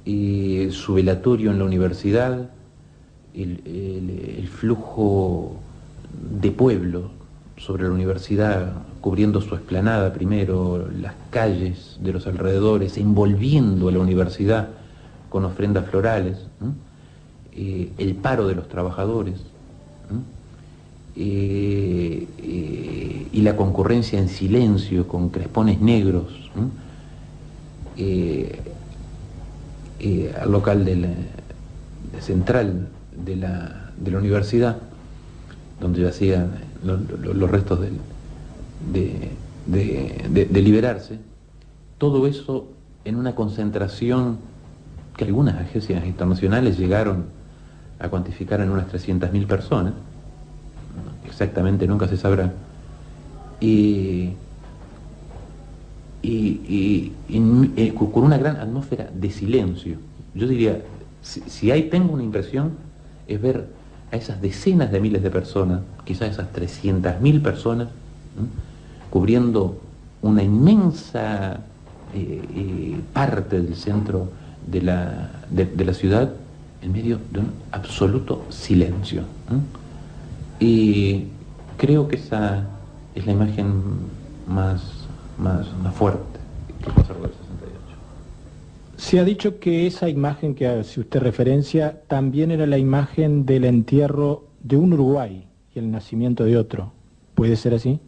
su velatorio en la universidad, el flujo de pueblo sobre la universidad, cubriendo su explanada primero, las calles de los alrededores, envolviendo a la universidad con ofrendas florales, el paro de los trabajadores, y la concurrencia en silencio con crespones negros al local central de la universidad, donde yacían los restos de liberarse. Todo eso en una concentración que algunas agencias internacionales llegaron a cuantificar en unas 300.000 personas. Exactamente nunca se sabrá. Con una gran atmósfera de silencio. Yo diría, si tengo una impresión, es ver a esas decenas de miles de personas, quizás esas 300.000 personas, cubriendo una inmensa parte del centro de la ciudad, en medio de un absoluto silencio. Y creo que esa es la imagen más fuerte que conservo del 68. Se ha dicho que esa imagen que hace usted referencia también era la imagen del entierro de un Uruguay y el nacimiento de otro. ¿Puede ser así?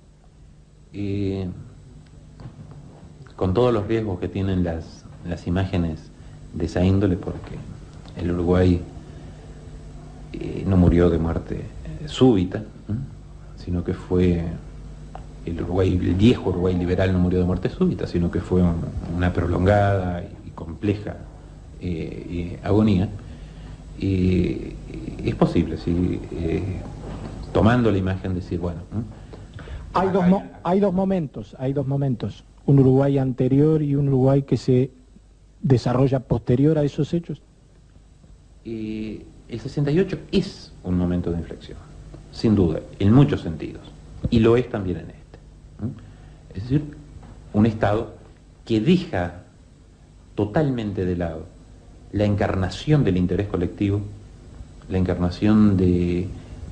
Con todos los riesgos que tienen las imágenes de esa índole, porque el Uruguay no murió de muerte súbita, sino que fue el viejo Uruguay liberal no murió de muerte súbita, sino que fue una prolongada y compleja agonía. Es posible, sí, tomando la imagen, decir, bueno. Hay dos momentos. Un Uruguay anterior y un Uruguay que se desarrolla posterior a esos hechos. El 68 es un momento de inflexión, sin duda, en muchos sentidos, y lo es también en este. Es decir, un Estado que deja totalmente de lado la encarnación del interés colectivo, la encarnación de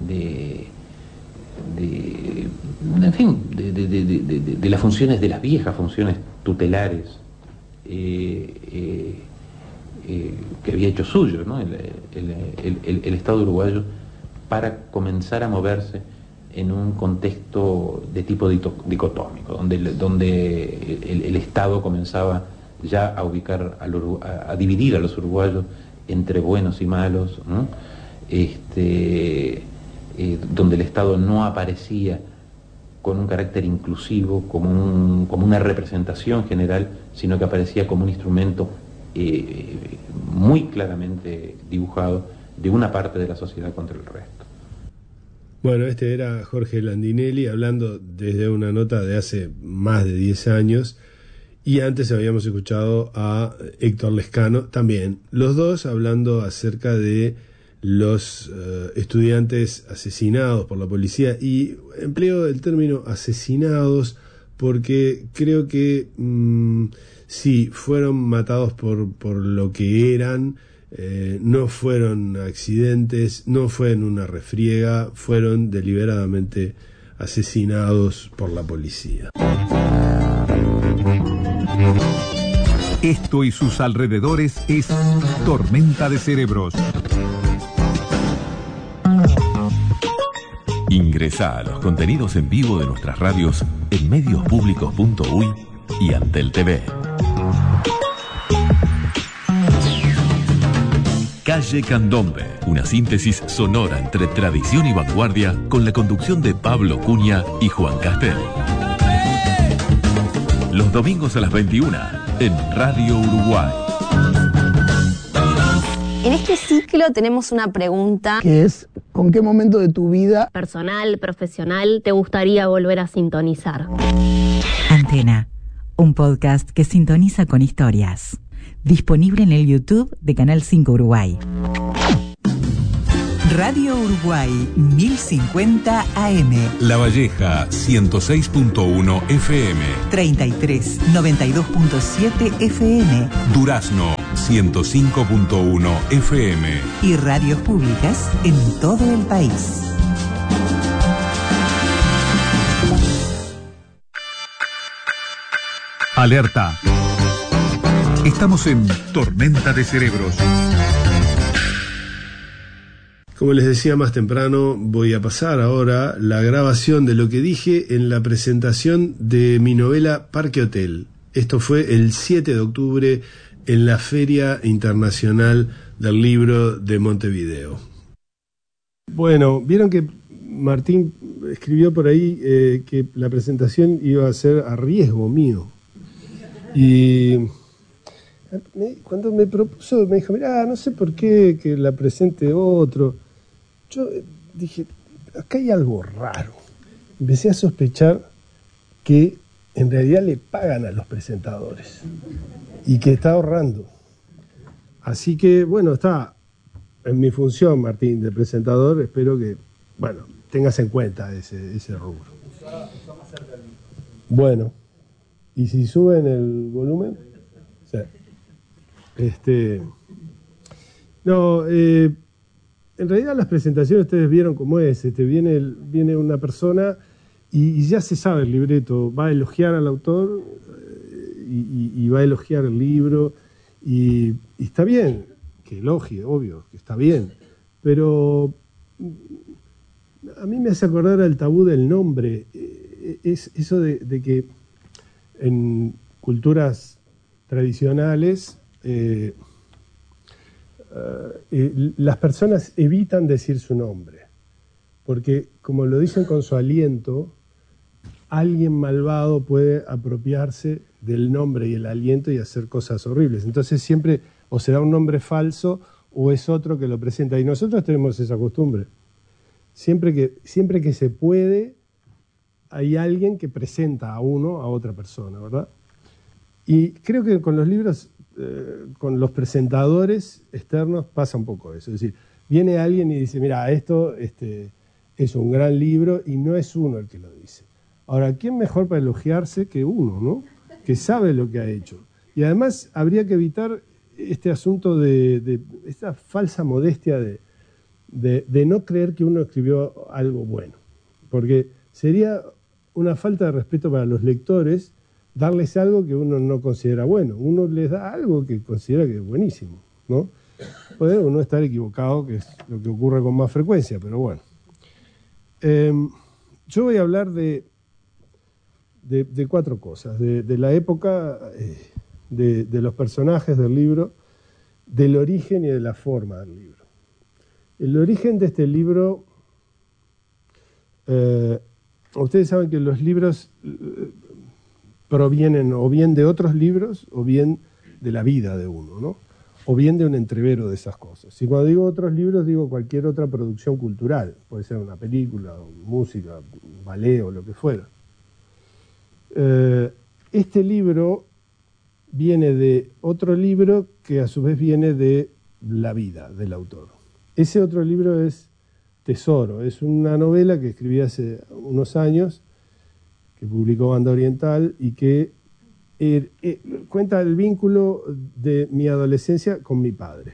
las funciones, de las viejas funciones tutelares que había hecho suyo, ¿no? el Estado uruguayo, para comenzar a moverse en un contexto de tipo dicotómico, donde el Estado comenzaba ya a ubicar, a dividir a los uruguayos entre buenos y malos, ¿no? Donde el Estado no aparecía con un carácter inclusivo, como una representación general, sino que aparecía como un instrumento muy claramente dibujado de una parte de la sociedad contra el resto. Bueno, este era Jorge Landinelli hablando desde una nota de hace más de 10 años, y antes habíamos escuchado a Héctor Lescano también, los dos hablando acerca de los estudiantes asesinados por la policía, y empleo el término asesinados porque creo que sí, fueron matados por lo que eran. No fueron accidentes, no fue en una refriega, fueron deliberadamente asesinados por la policía. Esto y sus alrededores es Tormenta de Cerebros. Ingresá a los contenidos en vivo de nuestras radios en mediospublicos.uy y Antel TV. Calle Candombe, una síntesis sonora entre tradición y vanguardia, con la conducción de Pablo Cunha y Juan Castel. Los domingos a las 21 en Radio Uruguay. En este ciclo tenemos una pregunta que es: ¿con qué momento de tu vida personal, profesional, te gustaría volver a sintonizar? Antena, un podcast que sintoniza con historias. Disponible en el YouTube de Canal 5 Uruguay. Radio Uruguay 1050 AM. La Valleja 106.1 FM. 33 92.7 FM. Durazno 105.1 FM. Y radios públicas en todo el país. Alerta. Estamos en Tormenta de Cerebros. Como les decía más temprano, voy a pasar ahora la grabación de lo que dije en la presentación de mi novela Parque Hotel. Esto fue el 7 de octubre en la Feria Internacional del Libro de Montevideo. Bueno, vieron que Martín escribió por ahí que la presentación iba a ser a riesgo mío. Y cuando me propuso, me dijo, mirá, no sé por qué que la presente otro. Yo dije, acá hay algo raro. Empecé a sospechar que en realidad le pagan a los presentadores y que está ahorrando. Así que, bueno, está en mi función, Martín, de presentador. Espero que, bueno, tengas en cuenta ese rubro. Bueno, ¿y si suben el volumen? Sí. En realidad las presentaciones ustedes vieron cómo es, viene una persona y ya se sabe el libreto, va a elogiar al autor y va a elogiar el libro y está bien que elogie, obvio, que está bien, pero a mí me hace acordar al tabú del nombre, es eso de que en culturas tradicionales las personas evitan decir su nombre, porque como lo dicen con su aliento, alguien malvado puede apropiarse del nombre y el aliento y hacer cosas horribles. Entonces siempre o se da un nombre falso o es otro que lo presenta. Y nosotros tenemos esa costumbre. Siempre que se puede, hay alguien que presenta a uno, a otra persona, ¿verdad? Y creo que con los libros, con los presentadores externos pasa un poco eso. Es decir, viene alguien y dice, mira, esto es un gran libro y no es uno el que lo dice. Ahora, ¿quién mejor para elogiarse que uno, ¿no? Que sabe lo que ha hecho. Y además habría que evitar este asunto de esta falsa modestia de no creer que uno escribió algo bueno. Porque sería una falta de respeto para los lectores darles algo que uno no considera bueno. Uno les da algo que considera que es buenísimo, ¿no? Puede uno estar equivocado, que es lo que ocurre con más frecuencia, pero bueno. Yo voy a hablar de cuatro cosas, de la época, de los personajes del libro, del origen y de la forma del libro. El origen de este libro, ustedes saben que los libros provienen o bien de otros libros o bien de la vida de uno, ¿no? O bien de un entrevero de esas cosas. Y cuando digo otros libros, digo cualquier otra producción cultural, puede ser una película, música, ballet o lo que fuera. Este libro viene de otro libro que a su vez viene de la vida del autor. Ese otro libro es Tesoro, es una novela que escribí hace unos años, que publicó Banda Oriental y que cuenta el vínculo de mi adolescencia con mi padre.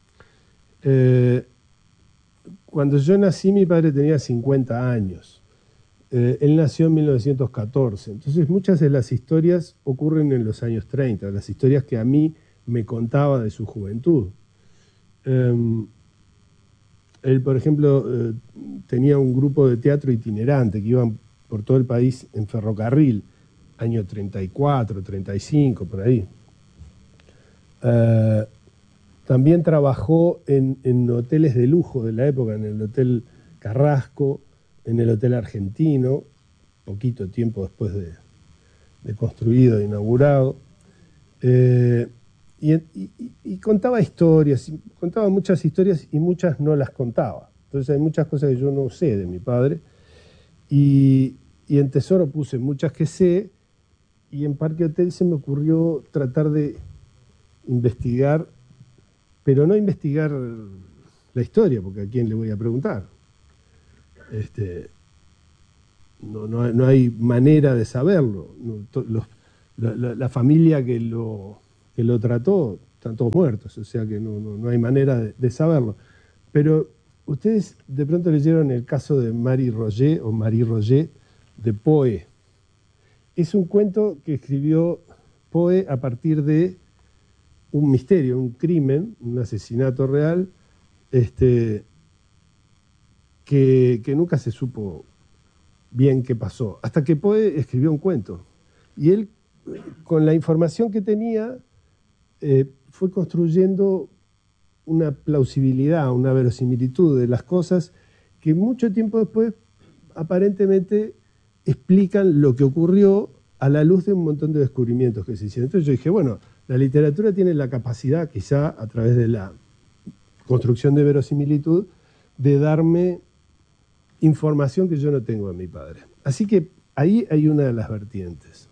Cuando yo nací, mi padre tenía 50 años. Él nació en 1914. Entonces, muchas de las historias ocurren en los años 30, las historias que a mí me contaba de su juventud. Él, por ejemplo, tenía un grupo de teatro itinerante que iban por todo el país en ferrocarril, año 34, 35, por ahí. También trabajó en hoteles de lujo de la época, en el Hotel Carrasco, en el Hotel Argentino, poquito tiempo después de construido e inaugurado. Y contaba historias, contaba muchas historias y muchas no las contaba. Entonces hay muchas cosas que yo no sé de mi padre. Y en Tesoro puse muchas que sé, y en Parque Hotel se me ocurrió tratar de investigar, pero no investigar la historia, porque a quién le voy a preguntar. No hay manera de saberlo. La familia que lo trató están todos muertos, o sea que no hay manera de saberlo. Pero ustedes de pronto leyeron el caso de Marie Roget de Poe. Es un cuento que escribió Poe a partir de un misterio, un crimen, un asesinato real, que nunca se supo bien qué pasó, hasta que Poe escribió un cuento. Y él, con la información que tenía, fue construyendo una plausibilidad, una verosimilitud de las cosas que mucho tiempo después aparentemente explican lo que ocurrió a la luz de un montón de descubrimientos que se hicieron. Entonces yo dije, bueno, la literatura tiene la capacidad, quizá a través de la construcción de verosimilitud, de darme información que yo no tengo de mi padre. Así que ahí hay una de las vertientes.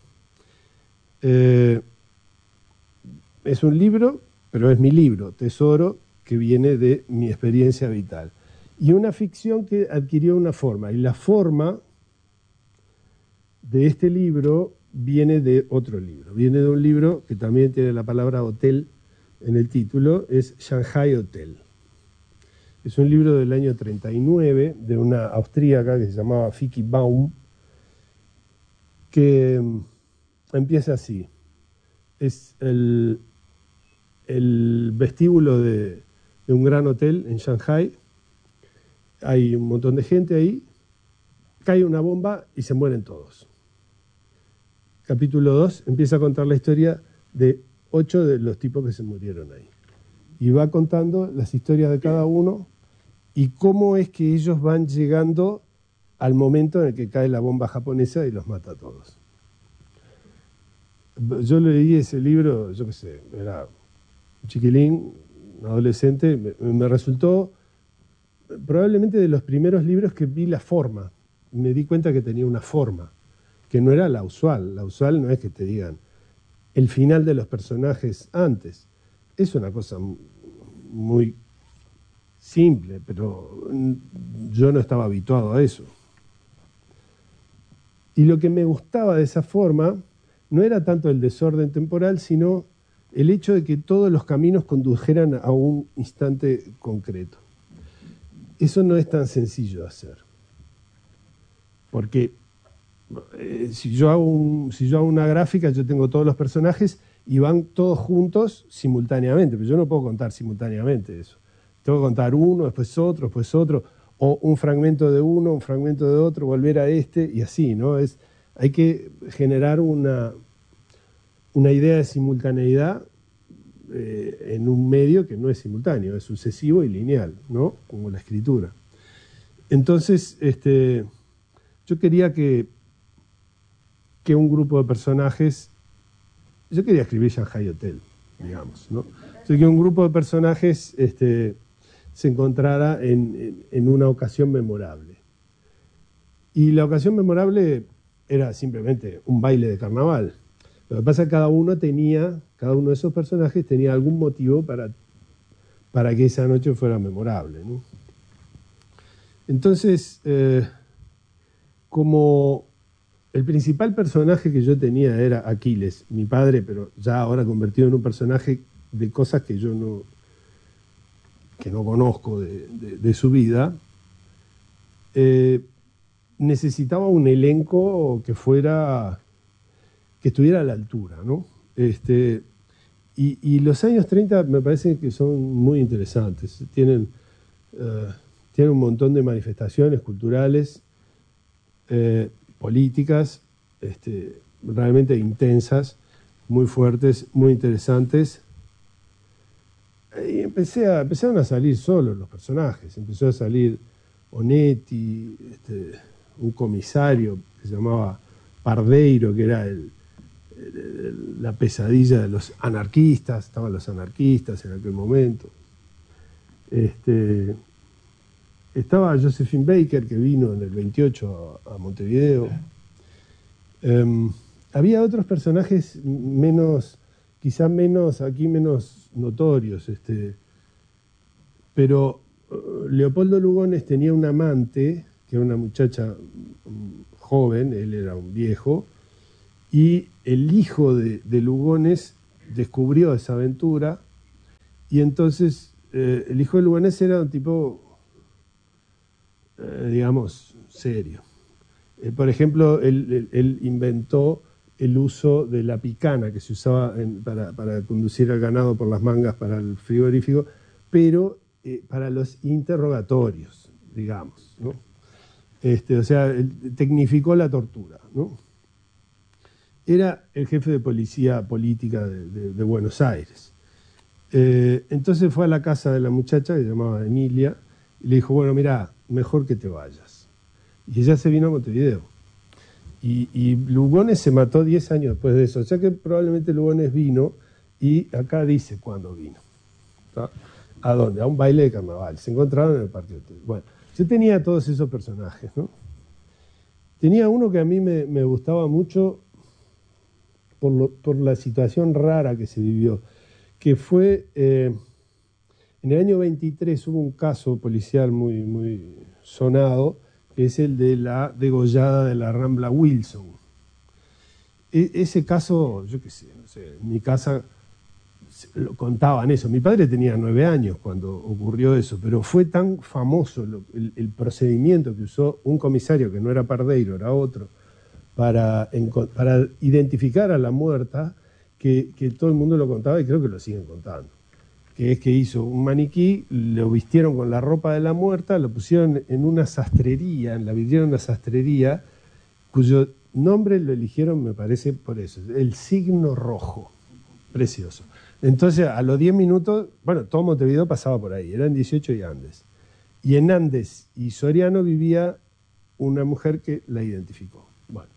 Es un libro, pero es mi libro, Tesoro, que viene de mi experiencia vital. Y una ficción que adquirió una forma. Y la forma de este libro viene de otro libro. Viene de un libro que también tiene la palabra hotel en el título, es Shanghai Hotel. Es un libro del año 39 de una austríaca que se llamaba Vicky Baum, que empieza así. Es el vestíbulo de un gran hotel en Shanghai. Hay un montón de gente ahí, cae una bomba y se mueren todos. Capítulo 2 empieza a contar la historia de 8 de los tipos que se murieron ahí. Y va contando las historias de cada uno y cómo es que ellos van llegando al momento en el que cae la bomba japonesa y los mata a todos. Yo leí ese libro, yo qué sé, era un chiquilín, un adolescente, me resultó probablemente de los primeros libros que vi la forma. Me di cuenta que tenía una forma, que no era la usual. La usual no es que te digan el final de los personajes antes. Es una cosa muy simple, pero yo no estaba habituado a eso. Y lo que me gustaba de esa forma no era tanto el desorden temporal, sino el hecho de que todos los caminos condujeran a un instante concreto. Eso no es tan sencillo de hacer. Porque si yo hago una gráfica, yo tengo todos los personajes y van todos juntos simultáneamente, pero yo no puedo contar simultáneamente eso. Tengo que contar uno, después otro, o un fragmento de uno, un fragmento de otro, volver a este y así, ¿no? Hay que generar una idea de simultaneidad en un medio que no es simultáneo, es sucesivo y lineal, ¿no? Como la escritura. Entonces, yo quería que un grupo de personajes, yo quería escribir Shanghai Hotel, digamos, ¿no? Entonces, que un grupo de personajes se encontrara en una ocasión memorable. Y la ocasión memorable era simplemente un baile de carnaval. Lo que pasa es que cada uno de esos personajes tenía algún motivo para que esa noche fuera memorable, ¿no? Entonces, como el principal personaje que yo tenía era Aquiles, mi padre, pero ya ahora convertido en un personaje de cosas que yo no conozco de su vida, necesitaba un elenco que estuviera a la altura, ¿no? Y los años 30 me parece que son muy interesantes. Tienen un montón de manifestaciones culturales, políticas, realmente intensas, muy fuertes, muy interesantes. Y empezaron a salir solos los personajes. Empezó a salir Onetti, un comisario que se llamaba Pardeiro, que era la pesadilla de los anarquistas. Estaban los anarquistas en aquel momento. Estaba Josephine Baker, que vino en el 28 a Montevideo. Había otros personajes quizá menos notorios, pero Leopoldo Lugones tenía una amante, que era una muchacha joven, él era un viejo, y el hijo de Lugones descubrió esa aventura, y entonces el hijo de Lugones era un tipo, digamos, serio. Por ejemplo, él inventó el uso de la picana que se usaba para conducir al ganado por las mangas para el frigorífico, pero para los interrogatorios, digamos, ¿no? O sea, tecnificó la tortura, ¿no? Era el jefe de policía política de Buenos Aires. Entonces fue a la casa de la muchacha, que se llamaba Emilia, y le dijo, bueno, mira, mejor que te vayas. Y ella se vino a Montevideo. Y Lugones se mató 10 años después de eso. O sea que probablemente Lugones vino, y acá dice cuándo vino. ¿Está? ¿A dónde? A un baile de carnaval. Se encontraron en el Parque Hotel. Bueno, yo tenía todos esos personajes, ¿no? Tenía uno que a mí me gustaba mucho por la situación rara que se vivió, que fue, en el año 23 hubo un caso policial muy, muy sonado, que es el de la degollada de la Rambla Wilson. Ese caso, yo qué sé, no sé, en mi casa lo contaban eso. Mi padre tenía 9 años cuando ocurrió eso, pero fue tan famoso el procedimiento que usó un comisario, que no era Pardeiro, era otro, para identificar a la muerta, que todo el mundo lo contaba, y creo que lo siguen contando. Que es que hizo un maniquí, lo vistieron con la ropa de la muerta, lo pusieron en una sastrería, en la vidriera de una sastrería, cuyo nombre lo eligieron, me parece, por eso, el signo rojo. Precioso. Entonces, a los 10 minutos, bueno, todo Montevideo pasaba por ahí, eran 18 y Andes. Y en Andes y Soriano vivía una mujer que la identificó. Bueno,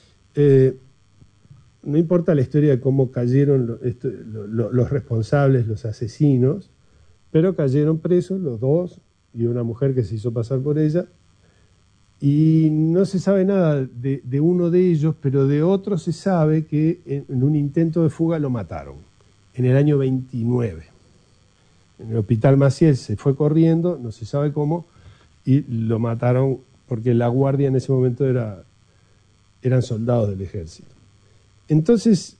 no importa la historia de cómo cayeron los responsables, los asesinos, pero cayeron presos los dos y una mujer que se hizo pasar por ella, y no se sabe nada de uno de ellos, pero de otro se sabe que en un intento de fuga lo mataron, en el año 29. En el Hospital Maciel se fue corriendo, no se sabe cómo, y lo mataron porque la guardia en ese momento eran soldados del ejército. Entonces,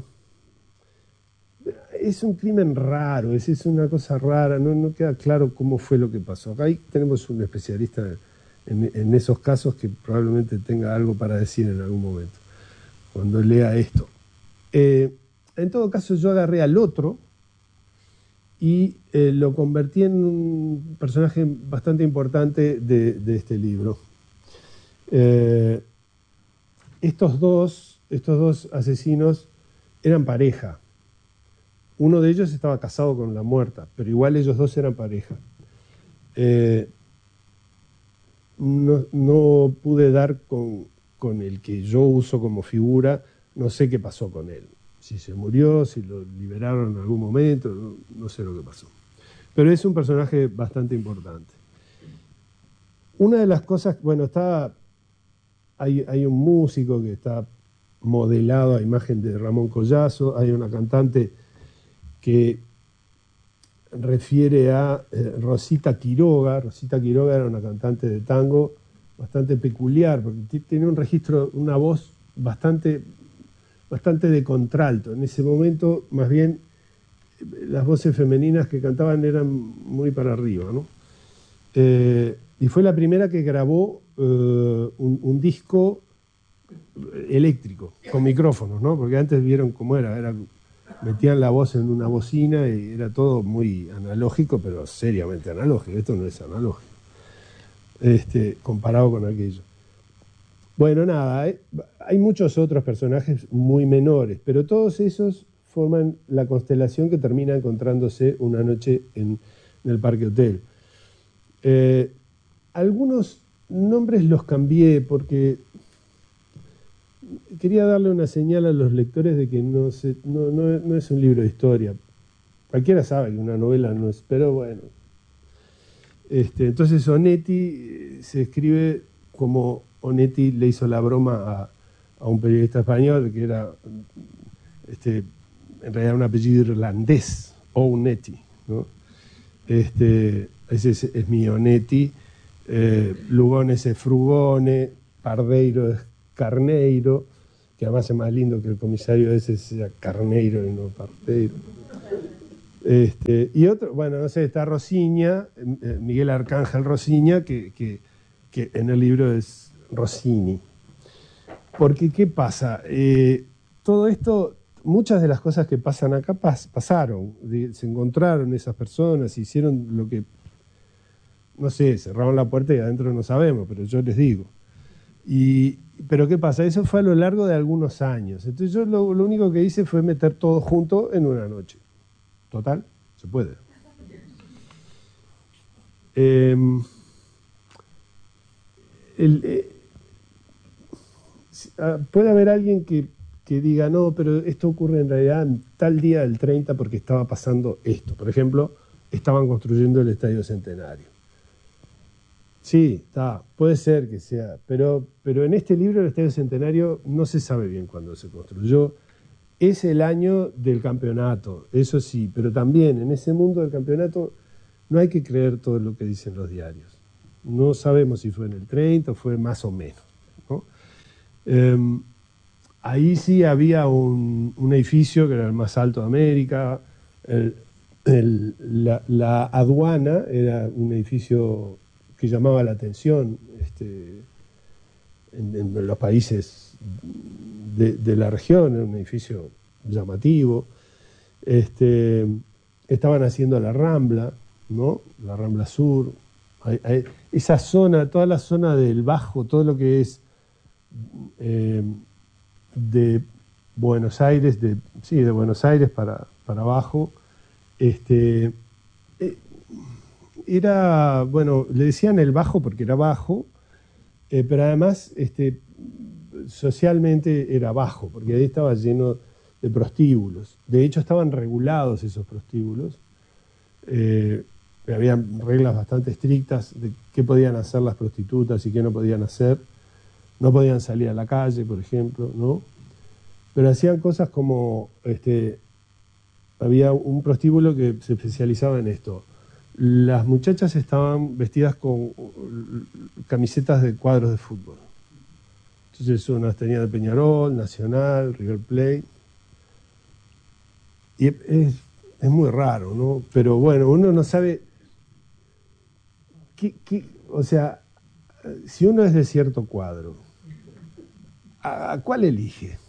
es un crimen raro, es una cosa rara, no queda claro cómo fue lo que pasó. Acá ahí tenemos un especialista en esos casos que probablemente tenga algo para decir en algún momento, cuando lea esto. En todo caso, yo agarré al otro y lo convertí en un personaje bastante importante de este libro. Estos dos asesinos eran pareja. Uno de ellos estaba casado con la muerta, pero igual ellos dos eran pareja. No pude dar con el que yo uso como figura, no sé qué pasó con él. Si se murió, si lo liberaron en algún momento, no sé lo que pasó. Pero es un personaje bastante importante. Una de las cosas, bueno, hay un músico que está modelado a imagen de Ramón Collazo, hay una cantante que refiere a Rosita Quiroga. Rosita Quiroga era una cantante de tango bastante peculiar, porque tiene un registro, una voz bastante de contralto. En ese momento, más bien, las voces femeninas que cantaban eran muy para arriba, ¿no? Y fue la primera que grabó un disco eléctrico, con micrófonos, ¿no? Porque antes vieron cómo era metían la voz en una bocina y era todo muy analógico, pero seriamente analógico. Esto no es analógico, comparado con aquello. Bueno, nada, hay muchos otros personajes muy menores, pero todos esos forman la constelación que termina encontrándose una noche en el Parque Hotel. Algunos nombres los cambié porque quería darle una señal a los lectores de que no es un libro de historia. Cualquiera sabe que una novela no es, pero bueno. Entonces Onetti se escribe como Onetti le hizo la broma a un periodista español que era en realidad un apellido irlandés, Onetti, ¿no? ese es Mionetti, Lugones es Frugone, Pardeiro es Carneiro, que además es más lindo que el comisario ese sea Carneiro y no Pardeiro. Y otro, bueno, no sé, está Rosiña, Miguel Arcángel Rosiña, que en el libro es Rossini. Porque, ¿qué pasa? Todo esto, muchas de las cosas que pasan acá pasaron. Se encontraron esas personas, hicieron lo que, no sé, cerraron la puerta y adentro no sabemos, pero yo les digo. Pero ¿qué pasa? Eso fue a lo largo de algunos años. Entonces yo lo único que hice fue meter todo junto en una noche. Total, se puede. Puede haber alguien que diga, no, pero esto ocurre en realidad en tal día del 30 porque estaba pasando esto. Por ejemplo, estaban construyendo el Estadio Centenario. Sí, puede ser que sea, pero en este libro el Estadio Centenario no se sabe bien cuándo se construyó. Es el año del campeonato, eso sí, pero también en ese mundo del campeonato no hay que creer todo lo que dicen los diarios. No sabemos si fue en el 30 o fue más o menos, ¿no? Ahí sí había un edificio que era el más alto de América. La aduana era un edificio que llamaba la atención en los países de la región, era un edificio llamativo. Estaban haciendo la Rambla, ¿no? La Rambla Sur. Esa zona, toda la zona del Bajo, todo lo que es de Buenos Aires, de Buenos Aires para abajo, era, bueno, le decían el Bajo porque era bajo, pero además socialmente era bajo, porque ahí estaba lleno de prostíbulos. De hecho, estaban regulados esos prostíbulos. Había reglas bastante estrictas de qué podían hacer las prostitutas y qué no podían hacer. No podían salir a la calle, por ejemplo, ¿no? Pero hacían cosas como, había un prostíbulo que se especializaba en esto. Las muchachas estaban vestidas con camisetas de cuadros de fútbol. Entonces unas tenían de Peñarol, Nacional, River Plate. Y es muy raro, ¿no? Pero bueno, uno no sabe o sea, si uno es de cierto cuadro, ¿a cuál elige?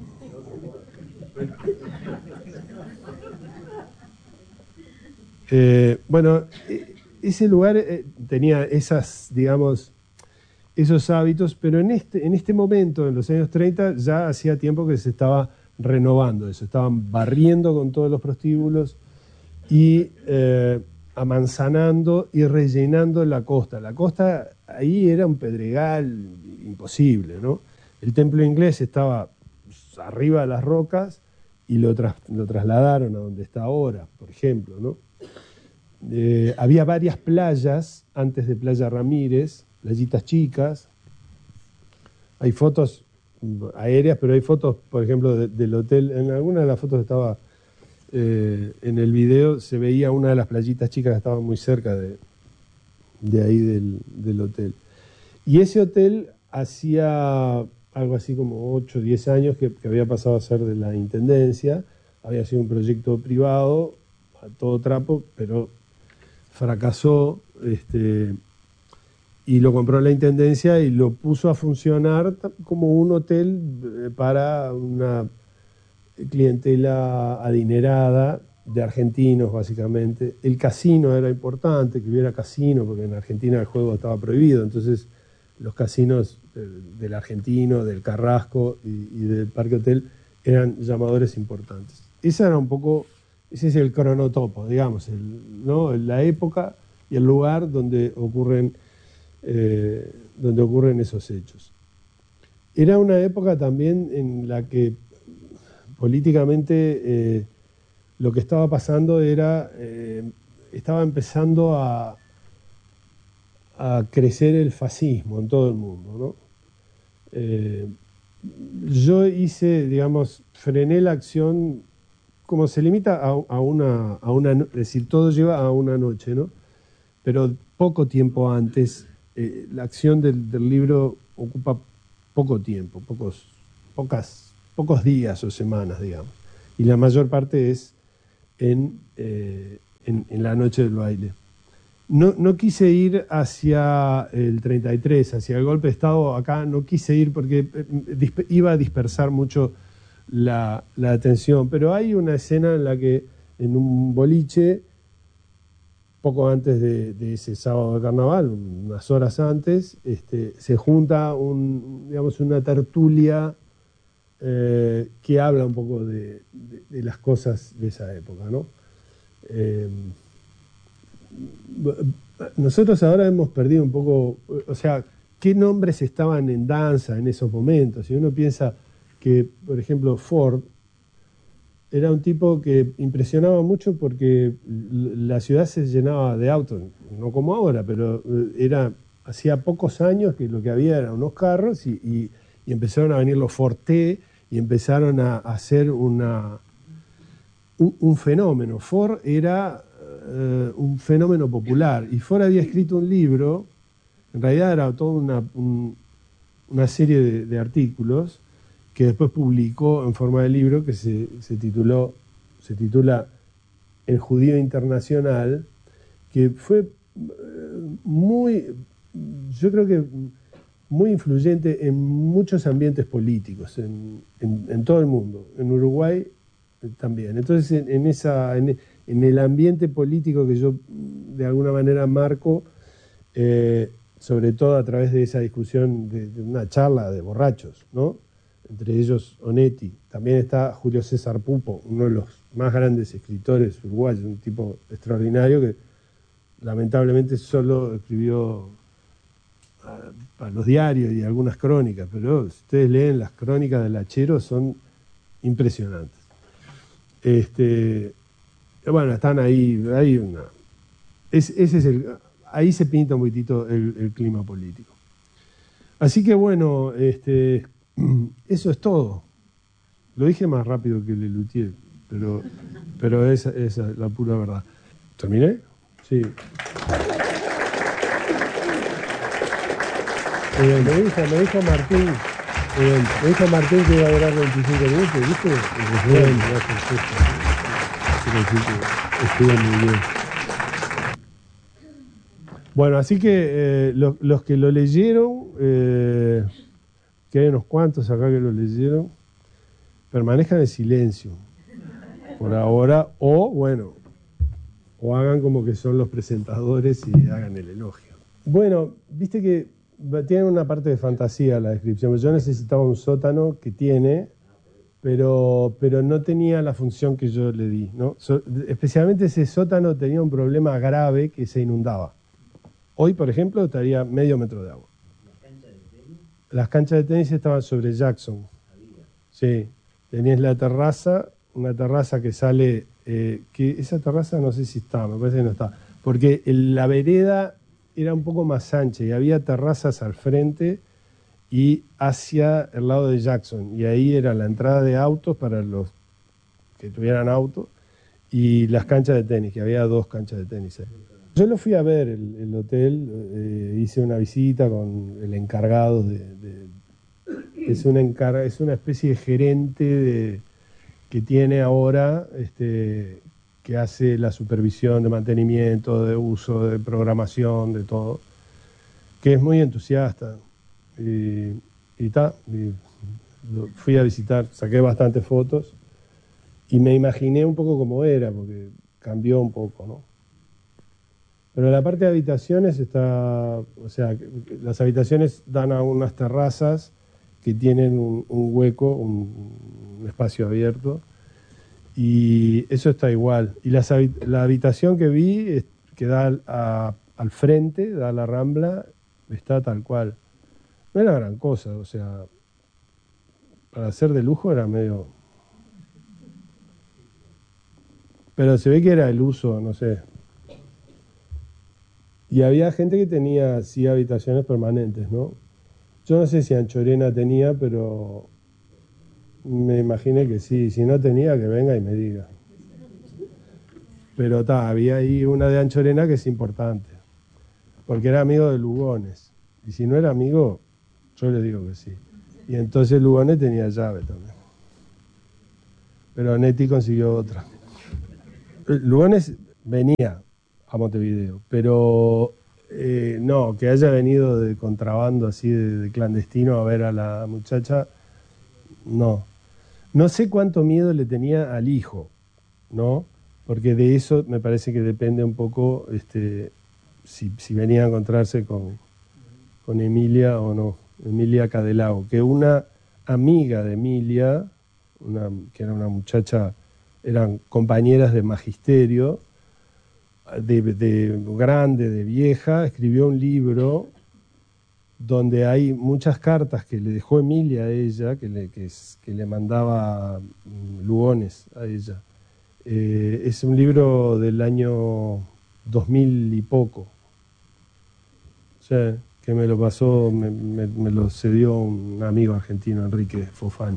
Bueno, ese lugar tenía esos hábitos, pero en este momento, en los años 30, ya hacía tiempo que se estaba renovando eso. Estaban barriendo con todos los prostíbulos y amanzanando y rellenando la costa. La costa ahí era un pedregal imposible, ¿no? El templo inglés estaba arriba de las rocas y lo trasladaron a donde está ahora, por ejemplo, ¿no? Había varias playas antes de Playa Ramírez, playitas chicas. Hay fotos aéreas, pero hay fotos, por ejemplo, del hotel. En alguna de las fotos estaba, en el video se veía una de las playitas chicas que estaba muy cerca de ahí del hotel. Y ese hotel hacía algo así como 8 o 10 años que había pasado a ser de la Intendencia. Había sido un proyecto privado a todo trapo, pero fracasó, y lo compró la Intendencia y lo puso a funcionar como un hotel para una clientela adinerada de argentinos, básicamente. El casino era importante, que hubiera casino, porque en Argentina el juego estaba prohibido, entonces los casinos del Argentino, del Carrasco y del Parque Hotel eran llamadores importantes. Ese es el cronotopo, digamos, ¿no? La época y el lugar donde ocurren esos hechos. Era una época también en la que políticamente lo que estaba pasando estaba empezando a crecer el fascismo en todo el mundo, ¿no? Yo frené la acción como se limita a una, es decir, todo lleva a una noche, ¿no? pero poco tiempo antes. La acción del libro ocupa poco tiempo, pocos días o semanas, digamos. Y la mayor parte es en la noche del baile. No quise ir hacia el 33, hacia el golpe de Estado. Acá no quise ir porque iba a dispersar mucho la atención. Pero hay una escena en la que en un boliche, poco antes de ese sábado de carnaval, unas horas antes, se junta una tertulia que habla un poco de las cosas de esa época, ¿no? Nosotros ahora hemos perdido un poco, o sea, qué nombres estaban en danza en esos momentos. Si uno piensa que, por ejemplo, Ford era un tipo que impresionaba mucho porque la ciudad se llenaba de autos, no como ahora, pero hacía pocos años que lo que había eran unos carros y empezaron a venir los Ford T y empezaron a hacer un fenómeno. Ford era un fenómeno popular y Ford había escrito un libro, en realidad era toda una serie de artículos que después publicó en forma de libro que se titula El Judío Internacional, que fue yo creo que muy influyente en muchos ambientes políticos, en todo el mundo, en Uruguay también. Entonces, en el ambiente político que yo de alguna manera marco, sobre todo a través de esa discusión, de una charla de borrachos, ¿no? Entre ellos Onetti. También está Julio César Pupo, uno de los más grandes escritores uruguayos, un tipo extraordinario que lamentablemente solo escribió para los diarios y algunas crónicas, pero si ustedes leen las crónicas del Hachero son impresionantes. Bueno, están ahí, ahí se pinta un poquitito el clima político. Así que bueno, eso es todo. Lo dije más rápido que Lelutier, pero esa es la pura verdad. ¿Terminé? Sí. Me dijo Martín que iba a durar 25 minutos, ¿viste? Estuvo muy bien. Bueno, así que los que lo leyeron, que hay unos cuantos acá que lo leyeron, permanezcan en silencio por ahora, o hagan como que son los presentadores y hagan el elogio. Bueno, viste que tiene una parte de fantasía la descripción. Yo necesitaba un sótano que tiene, pero no tenía la función que yo le di, ¿no? Especialmente ese sótano tenía un problema grave que se inundaba. Hoy, por ejemplo, estaría medio metro de agua. Las canchas de tenis estaban sobre Jackson. Sí, tenías la terraza, una terraza que sale, que esa terraza no sé si está, me parece que no está, porque la vereda era un poco más ancha y había terrazas al frente y hacia el lado de Jackson, y ahí era la entrada de autos para los que tuvieran auto y las canchas de tenis, que había 2 canchas de tenis ahí. Yo lo fui a ver, el hotel, hice una visita con el encargado es una especie de gerente que tiene ahora, que hace la supervisión de mantenimiento, de uso, de programación, de todo, que es muy entusiasta. Y lo fui a visitar, saqué bastantes fotos y me imaginé un poco cómo era, porque cambió un poco, ¿no? Pero la parte de habitaciones las habitaciones dan a unas terrazas que tienen un hueco, un espacio abierto, y eso está igual. Y la habitación que vi, que da al frente, da a la Rambla, está tal cual. No era gran cosa, o sea, para ser de lujo era medio... Pero se ve que era el uso, no sé. Y había gente que tenía, sí, habitaciones permanentes, ¿no? Yo no sé si Anchorena tenía, pero me imaginé que sí. Si no tenía, que venga y me diga. Pero había ahí una de Anchorena que es importante. porque era amigo de Lugones. Y si no era amigo, yo le digo que sí. Y entonces Lugones tenía llave también. Pero Netti consiguió otra. Lugones venía a Montevideo, pero no, que haya venido de contrabando, así de clandestino a ver a la muchacha, no. No sé cuánto miedo le tenía al hijo, ¿no? Porque de eso me parece que depende un poco si venía a encontrarse con Emilia o no, Emilia Cadelago, que una amiga de Emilia, que era una muchacha, eran compañeras de magisterio, de grande, de vieja, escribió un libro donde hay muchas cartas que le dejó Emilia a ella, que le mandaba Lugones a ella. Es un libro del año 2000 y poco. O sea, que me lo pasó, me lo cedió un amigo argentino, Enrique Fofani.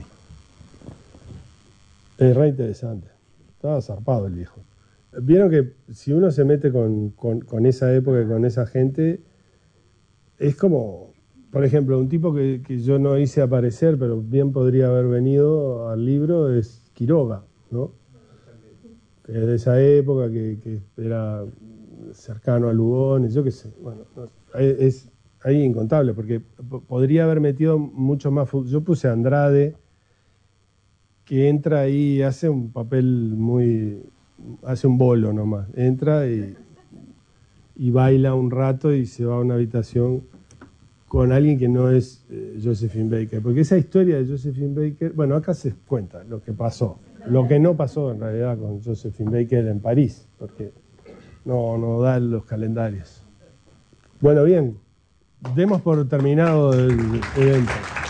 Es re interesante. Estaba zarpado el viejo. Vieron que si uno se mete con esa época y con esa gente, es como, por ejemplo, un tipo que yo no hice aparecer, pero bien podría haber venido al libro, es Quiroga, ¿no? Que es de esa época, que era cercano a Lugones, yo qué sé. Bueno, es ahí incontable, porque podría haber metido mucho más. Yo puse a Andrade, que entra ahí y hace un papel hace un bolo nomás, entra y baila un rato y se va a una habitación con alguien que no es Josephine Baker, porque esa historia de Josephine Baker, bueno, acá se cuenta lo que pasó, lo que no pasó en realidad con Josephine Baker en París, porque no dan los calendarios. Bueno, bien, demos por terminado el evento.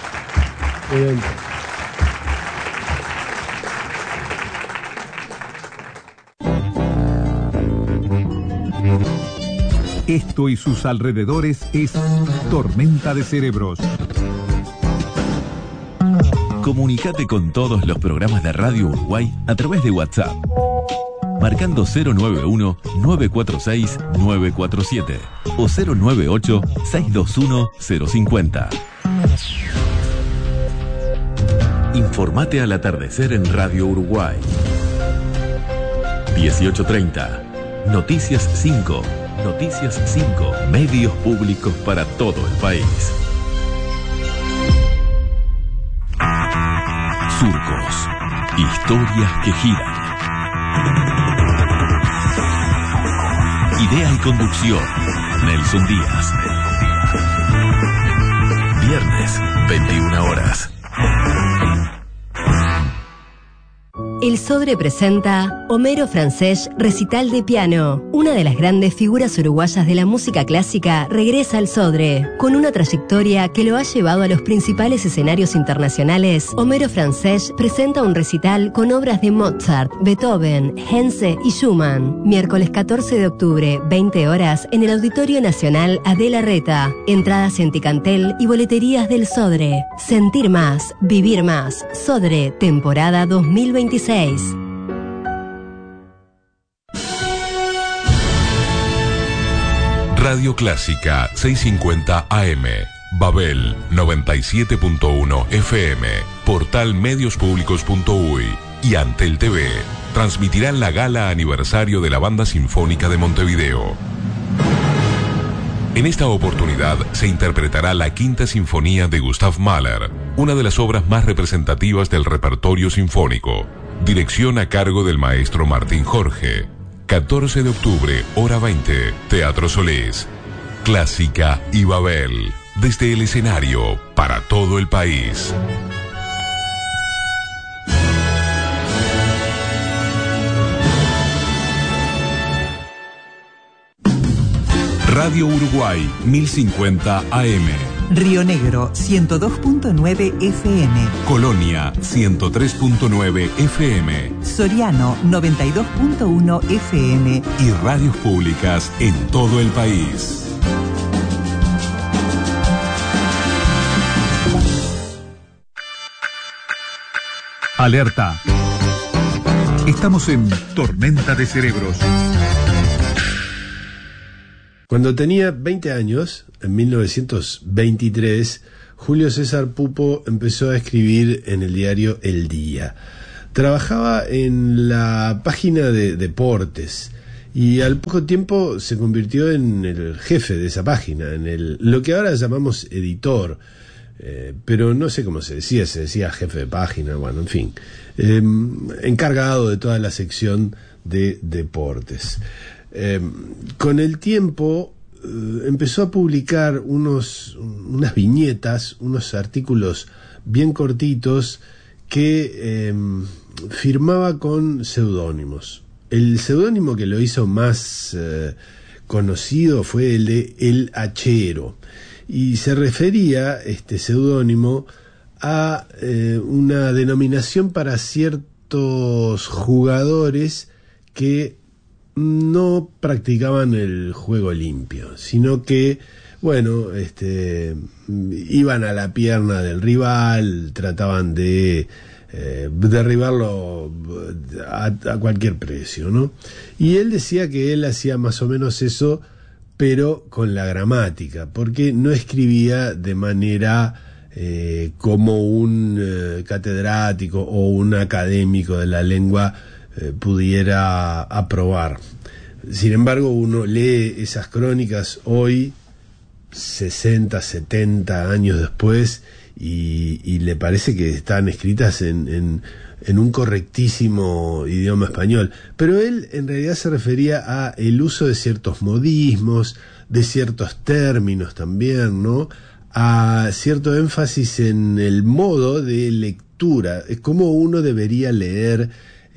Esto y sus alrededores es Tormenta de Cerebros. Comunicate con todos los programas de Radio Uruguay a través de WhatsApp, marcando 091-946-947 o 098-621-050. Informate al atardecer en Radio Uruguay. 18:30. Noticias 5. Noticias 5. Medios públicos para todo el país. Surcos. Historias que giran. Idea y conducción, Nelson Díaz. Viernes, 21 horas. El Sodre presenta Homero Francés Recital de Piano. Una de las grandes figuras uruguayas de la música clásica regresa al Sodre. Con una trayectoria que lo ha llevado a los principales escenarios internacionales, Homero Francés presenta un recital con obras de Mozart, Beethoven, Henze y Schumann. Miércoles 14 de octubre, 20 horas, en el Auditorio Nacional Adela Reta. Entradas en Ticantel y boleterías del Sodre. Sentir más, vivir más. Sodre, temporada 2026. Radio Clásica 650 AM, Babel 97.1 FM, Portal Mediospublicos.uy y Antel TV transmitirán la gala aniversario de la Banda Sinfónica de Montevideo. En esta oportunidad se interpretará la Quinta Sinfonía de Gustav Mahler, una de las obras más representativas del repertorio sinfónico. Dirección a cargo del maestro Martín Jorge. 14 de octubre, hora 20, Teatro Solís. Clásica y Babel, desde el escenario, para todo el país. Radio Uruguay, 1050 AM. Río Negro, 102.9 FM. Colonia, 103.9 FM. Soriano, 92.1 FM. Y radios públicas en todo el país. Alerta. Estamos en Tormenta de Cerebros. Cuando tenía 20 años, en 1923, Julio César Pupo empezó a escribir en el diario El Día. Trabajaba en la página de deportes y al poco tiempo se convirtió en el jefe de esa página, lo que ahora llamamos editor, pero no sé cómo se decía jefe de página, bueno, en fin, encargado de toda la sección de deportes. Con el tiempo empezó a publicar unas viñetas, unos artículos bien cortitos que firmaba con seudónimos. El seudónimo que lo hizo más conocido fue el de El Hachero, y se refería este seudónimo a una denominación para ciertos jugadores que no practicaban el juego limpio, sino que, bueno, iban a la pierna del rival, trataban de derribarlo a cualquier precio, ¿no? Y él decía que él hacía más o menos eso, pero con la gramática, porque no escribía de manera como un catedrático o un académico de la lengua pudiera aprobar. Sin embargo, uno lee esas crónicas hoy, 60, 70 años después, y le parece que están escritas en un correctísimo idioma español. Pero él en realidad se refería a el uso de ciertos modismos, de ciertos términos también, ¿no? A cierto énfasis en el modo de lectura, es como uno debería leer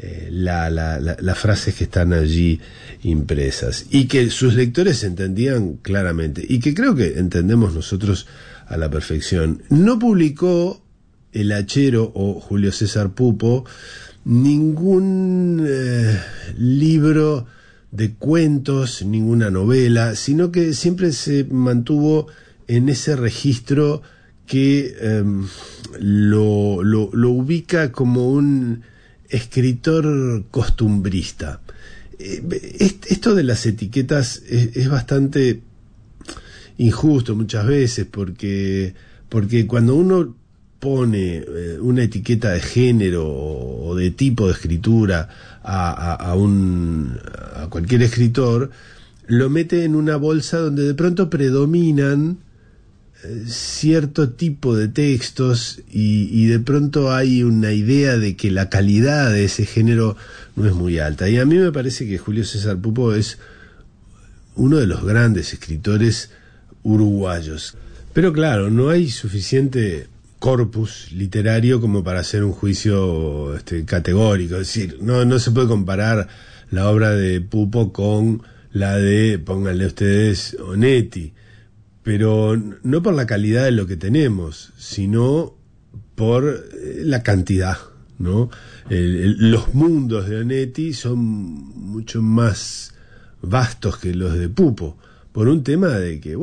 las frases que están allí impresas, y que sus lectores entendían claramente, y que creo que entendemos nosotros a la perfección. No publicó El Hachero o Julio César Pupo ningún libro de cuentos, ninguna novela, sino que siempre se mantuvo en ese registro que lo ubica como un escritor costumbrista. Esto de las etiquetas es bastante injusto muchas veces, porque cuando uno pone una etiqueta de género o de tipo de escritura a cualquier escritor, lo mete en una bolsa donde de pronto predominan cierto tipo de textos y de pronto hay una idea de que la calidad de ese género no es muy alta. Y a mí me parece que Julio César Pupo es uno de los grandes escritores uruguayos. Pero claro, no hay suficiente corpus literario como para hacer un juicio categórico. Es decir, no se puede comparar la obra de Pupo con la de, pónganle ustedes, Onetti, pero no por la calidad de lo que tenemos, sino por la cantidad, ¿no? Los mundos de Onetti son mucho más vastos que los de Pupo, por un tema de que,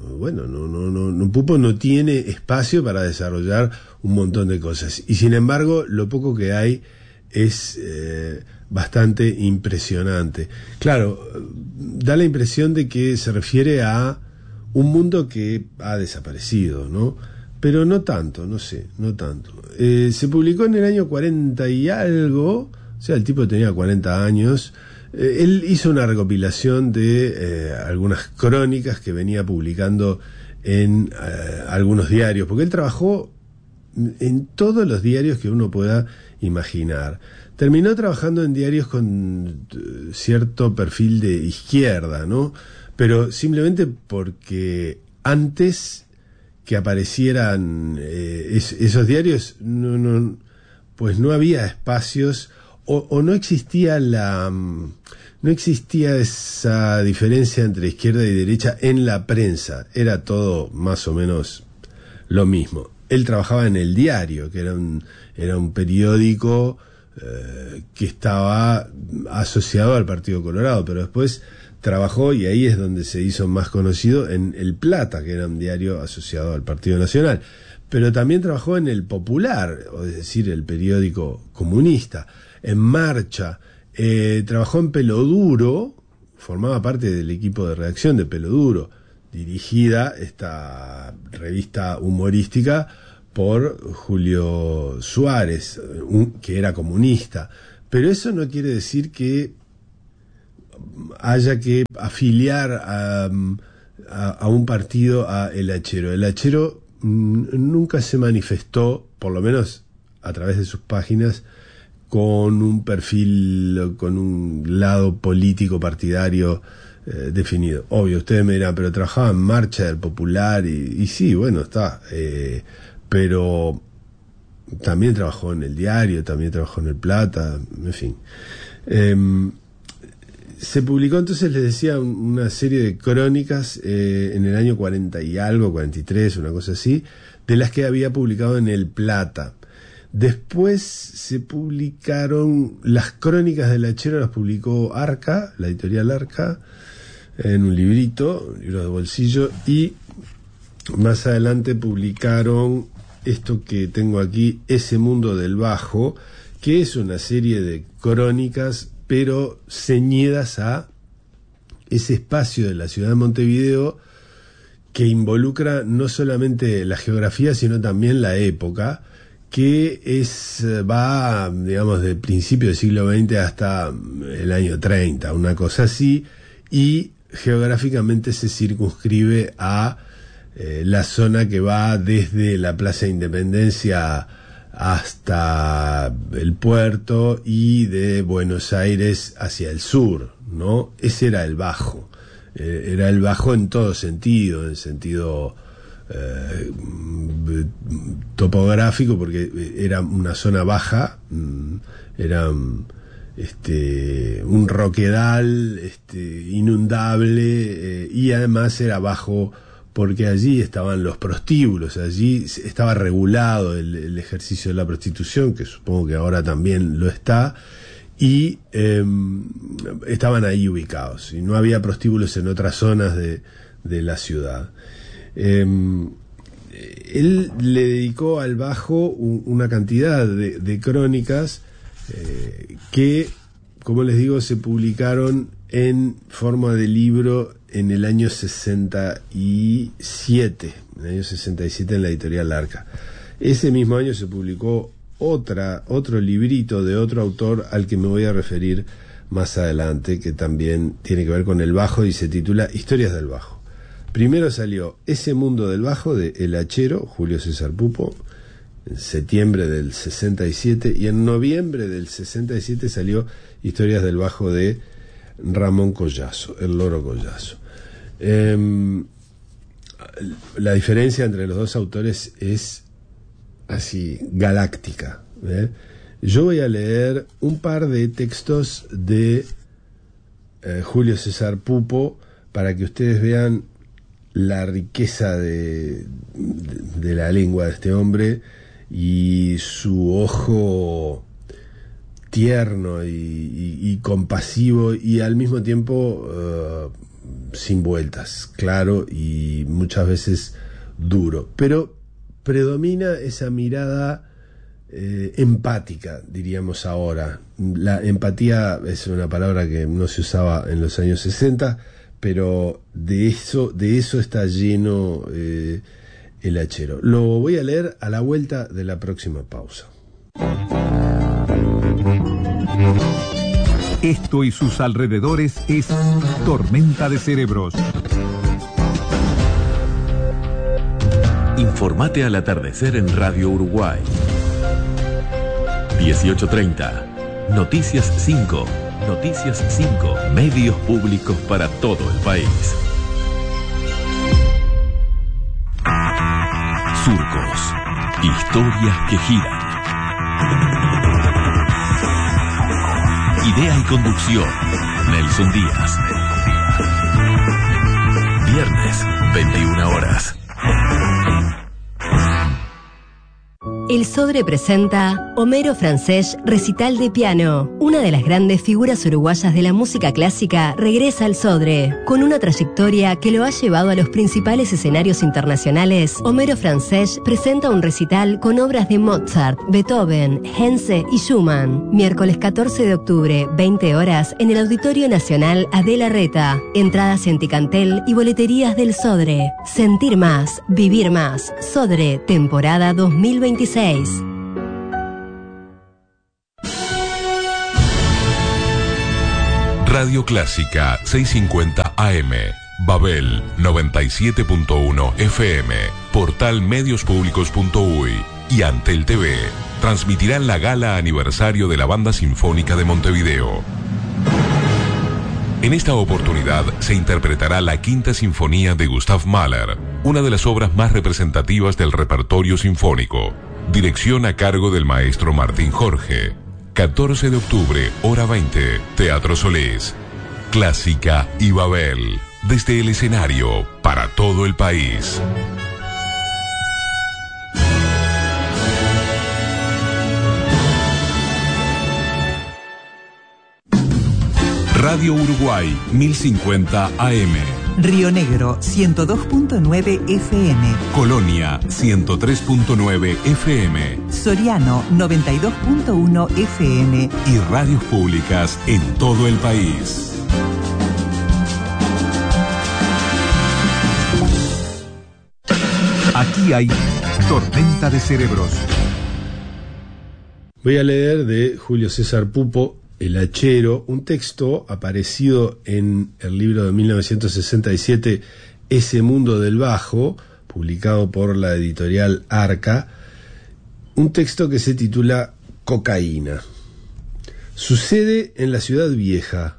Pupo no tiene espacio para desarrollar un montón de cosas, y sin embargo lo poco que hay es bastante impresionante. Claro, da la impresión de que se refiere a un mundo que ha desaparecido, ¿no? Pero no tanto, no tanto. Se publicó en el año 40 y algo, o sea, el tipo tenía 40 años. Él hizo una recopilación de algunas crónicas que venía publicando en algunos diarios, porque él trabajó en todos los diarios que uno pueda imaginar. Terminó trabajando en diarios con cierto perfil de izquierda, ¿no? Pero simplemente porque antes que aparecieran esos diarios no había espacios o no existía esa diferencia entre izquierda y derecha en la prensa. Era todo más o menos lo mismo. Él trabajaba en El Diario, que era un periódico que estaba asociado al Partido Colorado, pero después trabajó, y ahí es donde se hizo más conocido, en El Plata, que era un diario asociado al Partido Nacional. Pero también trabajó en El Popular, es decir, el periódico comunista, en Marcha, trabajó en Peloduro, formaba parte del equipo de redacción de Pelo Duro, dirigida esta revista humorística por Julio Suárez, que era comunista. Pero eso no quiere decir que haya que afiliar a un partido a El Hachero. El Hachero nunca se manifestó, por lo menos a través de sus páginas, con un perfil, con un lado político partidario definido. Obvio, ustedes me dirán, pero trabajaba en Marcha del Popular y sí, bueno, está, pero también trabajó en El Diario, también trabajó en El Plata, en fin. Se publicó entonces, les decía, una serie de crónicas en el año 40 y algo, 43, una cosa así, de las que había publicado en El Plata. Después se publicaron las crónicas del Hachero, las publicó Arca, la editorial Arca, en un libro de bolsillo, y más adelante publicaron esto que tengo aquí, Ese Mundo del Bajo, que es una serie de crónicas, pero ceñidas a ese espacio de la ciudad de Montevideo que involucra no solamente la geografía, sino también la época, que va, digamos, del principio del siglo XX hasta el año 30, una cosa así, y geográficamente se circunscribe a la zona que va desde la Plaza Independencia hasta el puerto y de Buenos Aires hacia el sur, ¿no? Ese era el Bajo. Era el Bajo en todo sentido, en sentido topográfico, porque era una zona baja, era un roquedal inundable, y además era bajo porque allí estaban los prostíbulos, allí estaba regulado el ejercicio de la prostitución, que supongo que ahora también lo está, y estaban ahí ubicados, y no había prostíbulos en otras zonas de la ciudad. Él le dedicó al Bajo una cantidad de crónicas que, como les digo, se publicaron en forma de libro en el año 67, en la editorial Arca. Ese mismo año se publicó otro librito de otro autor al que me voy a referir más adelante, que también tiene que ver con el Bajo y se titula Historias del Bajo. Primero salió Ese Mundo del Bajo de El Hachero, Julio César Pupo, en septiembre del 67, y en noviembre del 67 salió Historias del Bajo de Ramón Collazo, el Loro Collazo. La diferencia entre los dos autores es así, galáctica. Yo voy a leer un par de textos de Julio César Pupo para que ustedes vean la riqueza de la lengua de este hombre y su ojo tierno y compasivo, y al mismo tiempo sin vueltas, claro, y muchas veces duro, pero predomina esa mirada empática, diríamos ahora. La empatía es una palabra que no se usaba en los años 60, pero de eso está lleno El Hachero. Lo voy a leer a la vuelta de la próxima pausa. Esto y sus alrededores es Tormenta de Cerebros. Informate al atardecer en Radio Uruguay. 18:30. Noticias 5. Noticias 5. Medios públicos para todo el país. Surcos. Historias que giran. Idea y conducción, Nelson Díaz. Viernes, 21 horas. El Sodre presenta Homero Francés, recital de piano. Una de las grandes figuras uruguayas de la música clásica regresa al Sodre. Con una trayectoria que lo ha llevado a los principales escenarios internacionales, Homero Francés presenta un recital con obras de Mozart, Beethoven, Henze y Schumann. Miércoles 14 de octubre, 20 horas, en el Auditorio Nacional Adela Reta. Entradas en Ticantel y boleterías del Sodre. Sentir más, vivir más. Sodre, temporada 2026. Radio Clásica 650 AM, Babel 97.1 FM, Portal Mediospublicos.uy y Antel TV transmitirán la gala aniversario de la Banda Sinfónica de Montevideo. En esta oportunidad se interpretará la Quinta Sinfonía de Gustav Mahler, una de las obras más representativas del repertorio sinfónico. Dirección a cargo del maestro Martín Jorge. 14 de octubre, hora 20, Teatro Solís. Clásica y Babel, desde el escenario, para todo el país. Radio Uruguay 1050 AM. Río Negro 102.9 FM. Colonia 103.9 FM. Soriano 92.1 FM. Y radios públicas en todo el país. Aquí hay Tormenta de Cerebros. Voy a leer de Julio César Pupo, El Hachero, un texto aparecido en el libro de 1967, Ese Mundo del Bajo, publicado por la editorial Arca, un texto que se titula Cocaína. Sucede en la ciudad vieja,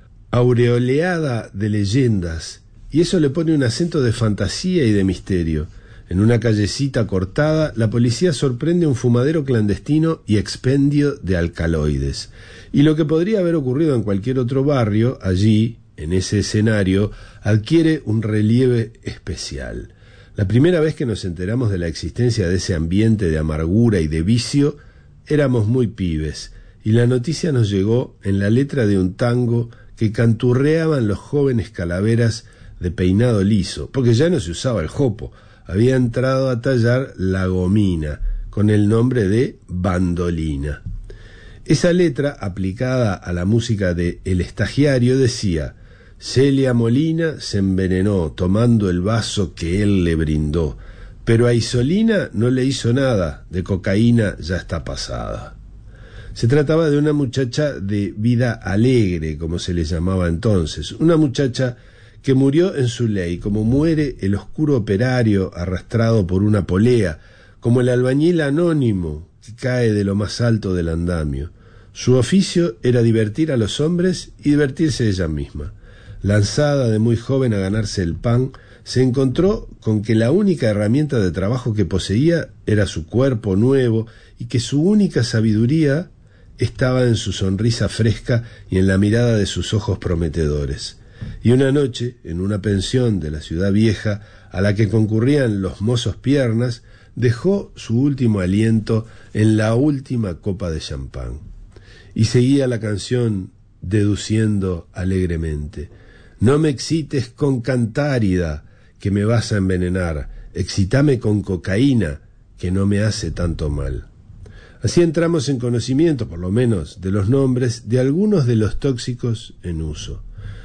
aureoleada de leyendas, y eso le pone un acento de fantasía y de misterio. En una callecita cortada, la policía sorprende un fumadero clandestino y expendio de alcaloides. Y lo que podría haber ocurrido en cualquier otro barrio, allí, en ese escenario, adquiere un relieve especial. La primera vez que nos enteramos de la existencia de ese ambiente de amargura y de vicio, éramos muy pibes, y la noticia nos llegó en la letra de un tango que canturreaban los jóvenes calaveras de peinado liso, porque ya no se usaba el jopo. Había entrado a tallar la gomina, con el nombre de bandolina. Esa letra, aplicada a la música de El Estagiario, decía: Celia Molina se envenenó tomando el vaso que él le brindó, pero a Isolina no le hizo nada, de cocaína ya está pasada. Se trataba de una muchacha de vida alegre, como se le llamaba entonces, una muchacha que murió en su ley, como muere el oscuro operario arrastrado por una polea, como el albañil anónimo que cae de lo más alto del andamio. Su oficio era divertir a los hombres y divertirse ella misma. Lanzada de muy joven a ganarse el pan, se encontró con que la única herramienta de trabajo que poseía era su cuerpo nuevo y que su única sabiduría estaba en su sonrisa fresca y en la mirada de sus ojos prometedores. Y una noche, en una pensión de la ciudad vieja, a la que concurrían los mozos piernas, dejó su último aliento en la última copa de champán. Y seguía la canción deduciendo alegremente: no me excites con cantárida, que me vas a envenenar, excitame con cocaína, que no me hace tanto mal. Así entramos en conocimiento, por lo menos, de los nombres de algunos de los tóxicos en uso.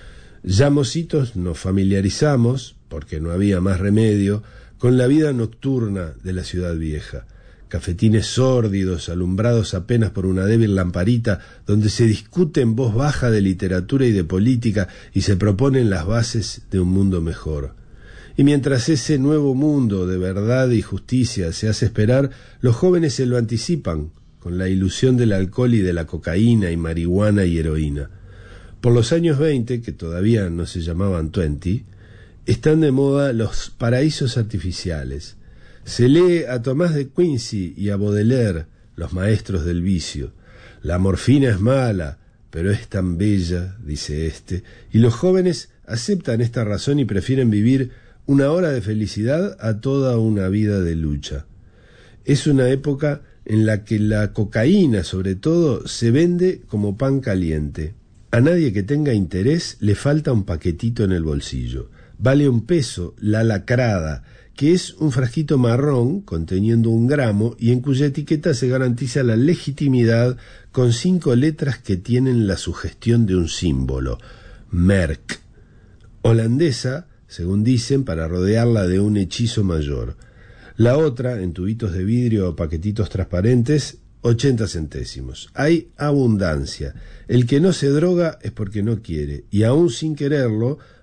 Ya mocitos nos familiarizamos, porque no había más remedio, con la vida nocturna de la ciudad vieja. Cafetines sórdidos, alumbrados apenas por una débil lamparita, donde se discute en voz baja de literatura y de política y se proponen las bases de un mundo mejor. Y mientras ese nuevo mundo de verdad y justicia se hace esperar, los jóvenes se lo anticipan con la ilusión del alcohol y de la cocaína y marihuana y heroína. Por los años 20, que todavía no se llamaban 20, están de moda los paraísos artificiales. Se lee a Tomás de Quincy y a Baudelaire, los maestros del vicio. La morfina es mala, pero es tan bella, dice este, y los jóvenes aceptan esta razón y prefieren vivir una hora de felicidad a toda una vida de lucha. Es una época en la que la cocaína, sobre todo, se vende como pan caliente. A nadie que tenga interés le falta un paquetito en el bolsillo. Vale $1 la lacrada, que es un frasquito marrón conteniendo 1 gramo y en cuya etiqueta se garantiza la legitimidad con 5 letras que tienen la sugestión de un símbolo, Merck. Holandesa, según dicen, para rodearla de un hechizo mayor. La otra, en tubitos de vidrio o paquetitos transparentes, 80 centésimos. Hay abundancia. El que no se droga es porque no quiere, y aún sin quererlo,